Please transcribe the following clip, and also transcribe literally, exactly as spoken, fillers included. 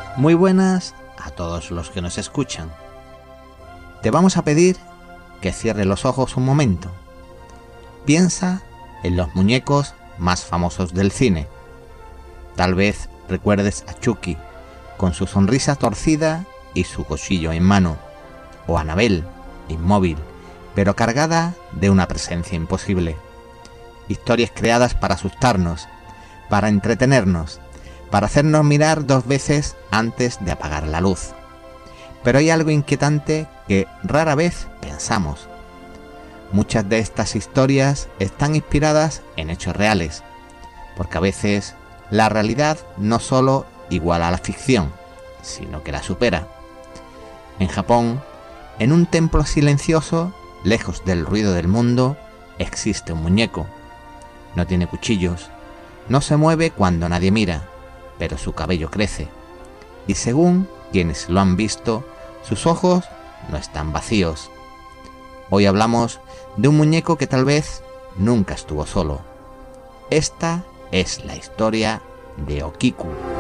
Muy buenas a todos los que nos escuchan. Te vamos a pedir que cierres los ojos un momento. Piensa en los muñecos más famosos del cine. Tal vez recuerdes a Chucky con su sonrisa torcida y su cuchillo en mano, o a Annabelle, inmóvil, pero cargada de una presencia imposible. Historias creadas para asustarnos, para entretenernos, para hacernos mirar dos veces antes de apagar la luz. Pero hay algo inquietante que rara vez pensamos. Muchas de estas historias están inspiradas en hechos reales, porque a veces la realidad no solo iguala a la ficción, sino que la supera. En Japón, en un templo silencioso, lejos del ruido del mundo, existe un muñeco. No tiene cuchillos, no se mueve cuando nadie mira, pero su cabello crece, y según quienes lo han visto, sus ojos no están vacíos. Hoy hablamos de un muñeco que tal vez nunca estuvo solo. Esta es la historia de Okiku.